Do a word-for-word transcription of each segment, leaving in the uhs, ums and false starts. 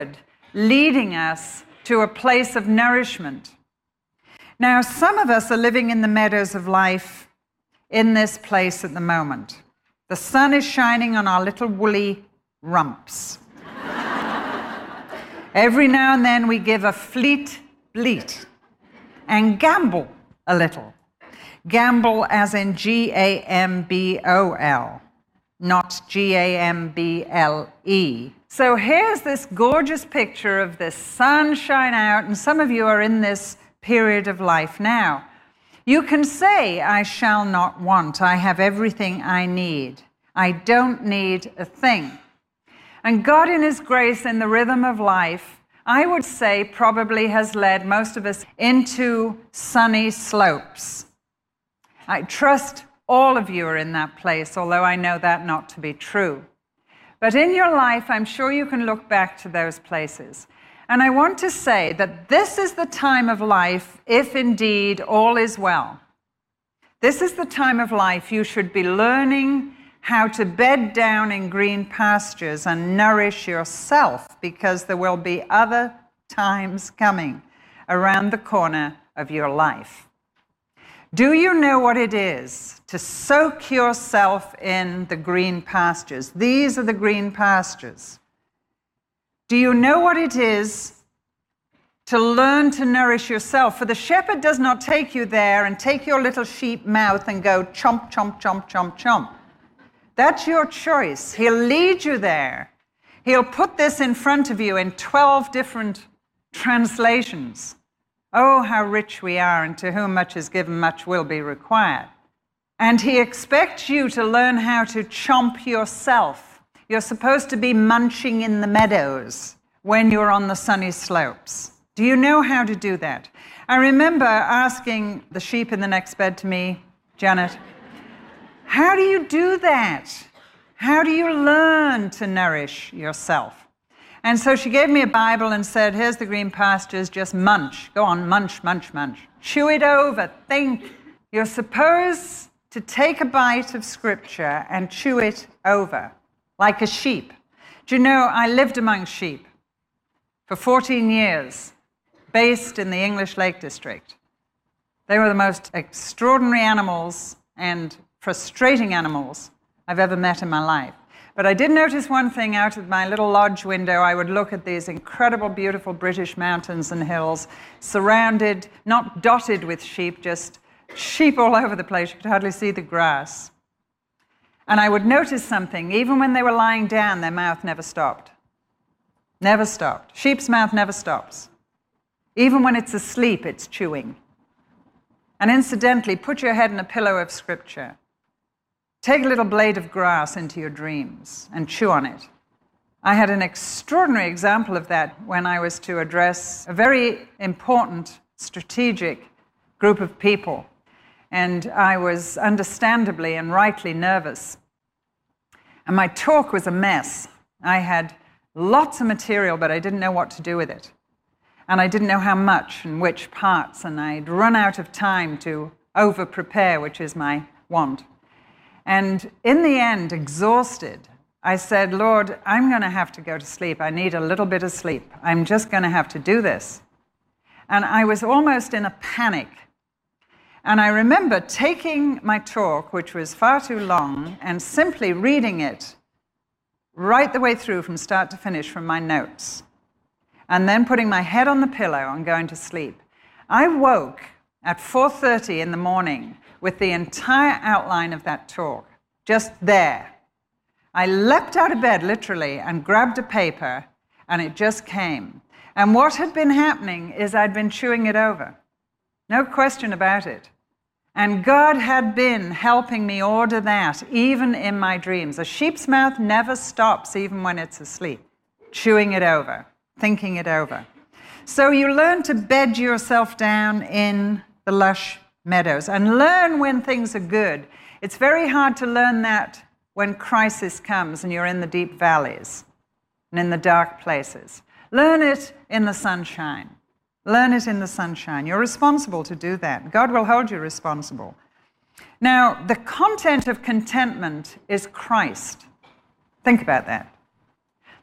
leading us to a place of nourishment. Now, some of us are living in the meadows of life in this place at the moment. The sun is shining on our little woolly rumps. Every now and then we give a fleet bleat and gamble a little. Gamble as in G A M B O L, not G A M B L E. So here's this gorgeous picture of this sunshine out, and some of you are in this period of life now. You can say, I shall not want. I have everything I need. I don't need a thing. And God in His grace, in the rhythm of life, I would say probably has led most of us into sunny slopes. I trust all of you are in that place, although I know that not to be true. But in your life, I'm sure you can look back to those places. And I want to say that this is the time of life, if indeed all is well. This is the time of life you should be learning how to bed down in green pastures and nourish yourself, because there will be other times coming around the corner of your life. Do you know what it is to soak yourself in the green pastures? These are the green pastures. Do you know what it is to learn to nourish yourself? For the shepherd does not take you there and take your little sheep mouth and go chomp, chomp, chomp, chomp, chomp. That's your choice. He'll lead you there. He'll put this in front of you in twelve different translations. Oh, how rich we are, and to whom much is given, much will be required. And He expects you to learn how to chomp yourself. You're supposed to be munching in the meadows when you're on the sunny slopes. Do you know how to do that? I remember asking the sheep in the next bed to me, Janet, how do you do that? How do you learn to nourish yourself? And so she gave me a Bible and said, here's the green pastures, just munch. Go on, munch, munch, munch. Chew it over, think. You're supposed to take a bite of Scripture and chew it over, like a sheep. Do you know, I lived among sheep for fourteen years, based in the English Lake District. They were the most extraordinary animals and frustrating animals I've ever met in my life. But I did notice one thing out of my little lodge window. I would look at these incredible, beautiful British mountains and hills, surrounded, not dotted with sheep, just sheep all over the place. You could hardly see the grass. And I would notice something. Even when they were lying down, their mouth never stopped. Never stopped. Sheep's mouth never stops. Even when it's asleep, it's chewing. And incidentally, put your head in a pillow of Scripture. Take a little blade of grass into your dreams and chew on it. I had an extraordinary example of that when I was to address a very important, strategic group of people. And I was understandably and rightly nervous. And my talk was a mess. I had lots of material, but I didn't know what to do with it. And I didn't know how much and which parts, and I'd run out of time to over-prepare, which is my want. And in the end, exhausted, I said, Lord, I'm going to have to go to sleep. I need a little bit of sleep. I'm just going to have to do this. And I was almost in a panic. And I remember taking my talk, which was far too long, and simply reading it right the way through from start to finish from my notes, and then putting my head on the pillow and going to sleep. I woke at four thirty in the morning with the entire outline of that talk, just there. I leapt out of bed, literally, and grabbed a paper, and it just came. And what had been happening is I'd been chewing it over. No question about it. And God had been helping me order that, even in my dreams. A sheep's mouth never stops, even when it's asleep. Chewing it over, thinking it over. So you learn to bed yourself down in the lush meadows and learn when things are good. It's very hard to learn that when crisis comes and you're in the deep valleys and in the dark places. Learn it in the sunshine. Learn it in the sunshine. You're responsible to do that. God will hold you responsible. Now, the content of contentment is Christ. Think about that.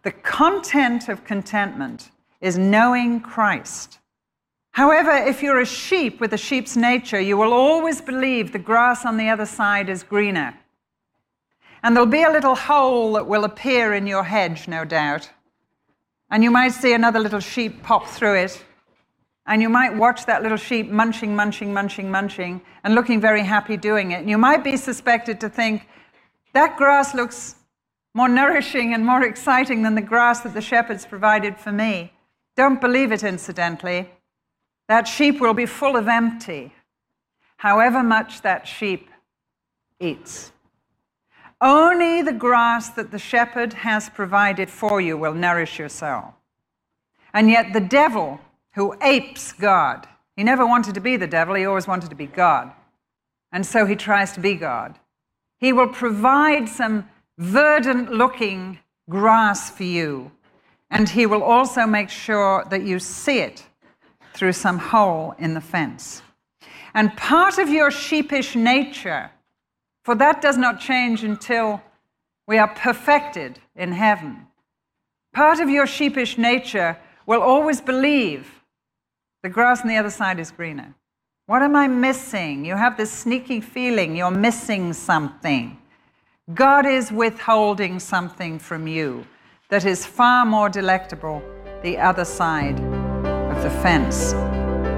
The content of contentment is knowing Christ. However, if you're a sheep with a sheep's nature, you will always believe the grass on the other side is greener. And there'll be a little hole that will appear in your hedge, no doubt. And you might see another little sheep pop through it. And you might watch that little sheep munching, munching, munching, munching, and looking very happy doing it. And you might be suspected to think, that grass looks more nourishing and more exciting than the grass that the shepherds provided for me. Don't believe it, incidentally. That sheep will be full of empty, however much that sheep eats. Only the grass that the shepherd has provided for you will nourish your soul. And yet the devil, who apes God, he never wanted to be the devil, he always wanted to be God. And so he tries to be God. He will provide some verdant-looking grass for you, and he will also make sure that you see it through some hole in the fence. And part of your sheepish nature, for that does not change until we are perfected in heaven, part of your sheepish nature will always believe the grass on the other side is greener. What am I missing? You have this sneaky feeling you're missing something. God is withholding something from you that is far more delectable the other side of the fence.